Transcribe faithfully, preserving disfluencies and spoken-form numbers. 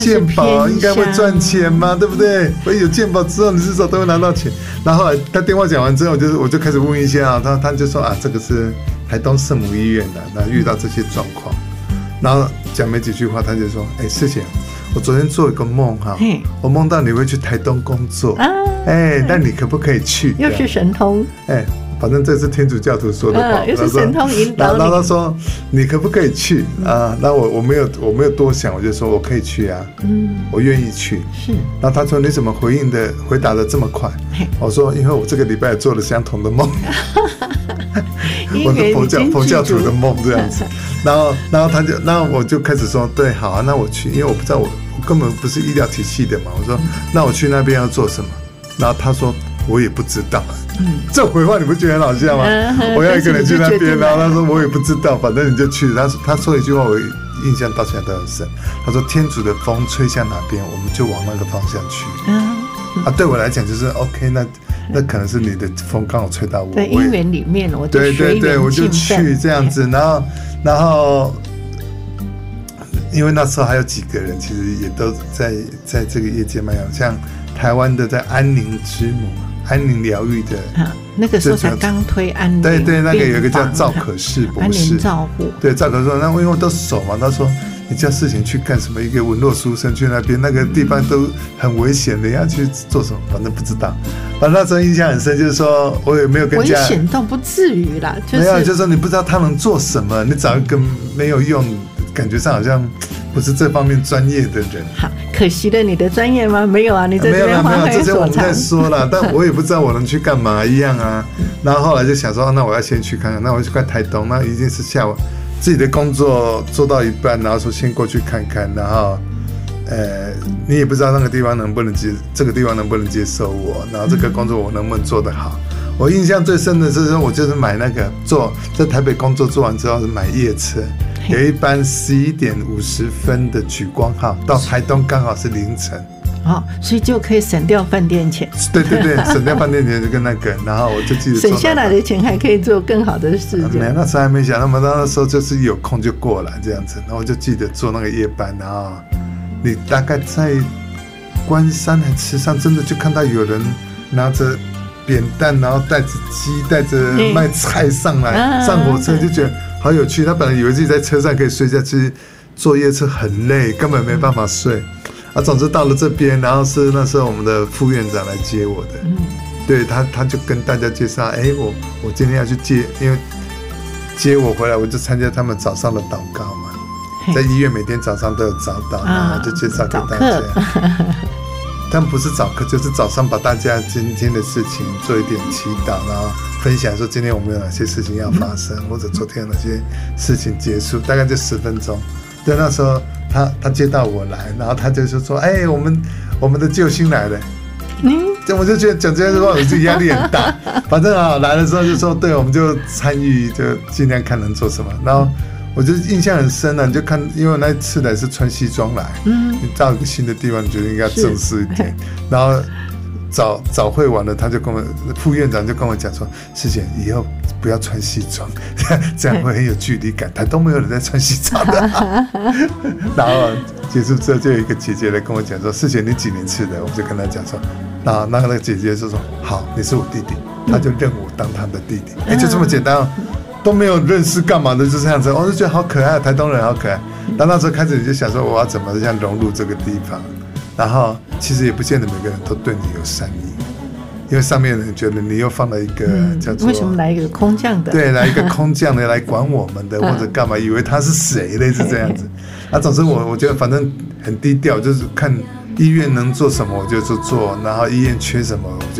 健保应该会赚钱嘛，对不对？所以有健保之后，你至少都会拿到钱。然后后来他电话讲完之后，我就我就开始问一下，他他就说啊，这个是台东圣母医院的，那遇到这些状况，然后讲没几句话，他就说，哎，师姐，我昨天做一个梦哈，我梦到你会去台东工作，哎，那你可不可以去？ 又是神通， 哎。反正这是天主教徒说的话， 嗯、又是神通引导你。 然后他说：“你可不可以去啊？”那我我没有我没有多想，我就说我可以去啊，嗯，我愿意去。是。然后他说：“你怎么回应的回答的这么快？”我说：“因为我这个礼拜做了相同的梦，我是佛教佛教徒的梦这样子。”然后然后他就然后我就开始说：“对，好啊，那我去，因为我不知道我我根本不是医疗体系的嘛。”我说：“那我去那边要做什么？”然后他说。我也不知道，嗯、这回话你不觉得很好笑吗？嗯、我要一个人去那边，然后他说我也不知道，反正你就去。他他说一句话，我印象到现在都很深。他说天主的风吹向哪边，我们就往那个方向去。嗯、啊，对我来讲就是 OK， 那那可能是你的风刚好吹到我。 在因缘里面，我对对对，我就去这样子，然后然后。因为那时候还有几个人，其实也都在在这个业界蛮有，像台湾的在安宁之母、安宁疗愈的、 啊，那个时候才刚推安宁， 对对，那个有一个叫赵可士博士， 安宁照护， 对赵可士，那因为我都熟嘛，他说你叫事情去干什么？一个文弱书生去那边，那个地方都很危险的，要去做什么？反正不知道。反正那时候印象很深，就是说我也没有跟家危险倒不至于啦，就是、 没有，就是说你不知道他能做什么，你找一个没有用。感觉上好像不是这方面专业的人。 好，可惜了你的专业吗？没有啊，你在这边花费所长。没有了，没有，这些我们在说了，但我也不知道我能去干嘛一样啊。然后后来就想说，那我要先去看看，那我就去看台东，那一定是下午自己的工作做到一半，然后说先过去看看，然后呃，你也不知道那个地方能不能接，这个地方能不能接受我，然后这个工作我能不能做得好。我印象最深的是，我就是买那个做在台北工作做完之后是买夜车。有一班十一点五十分的莒光号到台东，刚好是凌晨， 哦，所以就可以省掉饭店钱。 对对对，省掉饭店钱就跟那个，然后我就记得省下来的钱还可以做更好的事。 没有，那时候还没想那么多，那时候就是有空就过来这样子，然后我就记得做那个夜班，然后你大概在关山还池上，真的就看到有人拿着扁担，然后带着鸡，带着卖菜上来，嗯、上火车，就觉得。好有趣，他本来以为自己在车上可以睡觉，其实坐夜车很累，根本没办法睡。啊，总之到了这边，然后是那时候我们的副院长来接我的，嗯、对他他就跟大家介绍，哎、欸，我我今天要去接，因为接我回来，我就参加他们早上的祷告嘛，在医院每天早上都有早祷，然后就介绍给大家。但不是早课，就是早上把大家今天的事情做一点祈祷，然后分享说今天我们有哪些事情要发生，嗯、或者昨天有哪些事情结束，大概就十分钟。对，那时候他他接到我来，然后他就说：“哎、欸，我们我们的救星来了。”嗯，我就觉得讲这些话，我自己压力很大。反正啊，来的时候就说：“对，我们就参与，就尽量看能做什么。”然后。我就印象很深了、啊，你就看，因为我那一次来是穿西装来，嗯，你到一个新的地方，你觉得应该正式一点。然后早早会完了，他就跟我副院长就跟我讲说：“师姐，以后不要穿西装，这样会很有距离感。台东没有人在穿西装的。”然后结束之后，就有一个姐姐来跟我讲说：“师姐，你几年次的？”我就跟她讲说，然后那个姐姐就说：“好，你是我弟弟。”他就认我当他的弟弟，哎、欸，就这么简单哦。都没有认识干嘛的，就这样子，我就觉得好可爱，台东人好可爱。然后那时候开始你就想说，我要怎么样融入这个地方，然后其实也不见得每个人都对你有善意，因为上面的人觉得你又放了一个叫做、嗯、 为什么来一个空降的？ 对，来一个空降的来管我们的，或者干嘛，以为他是谁，类似这样子。啊，总之我我觉得反正很低调，就是看医院能做什么我就做做，然后医院缺什么我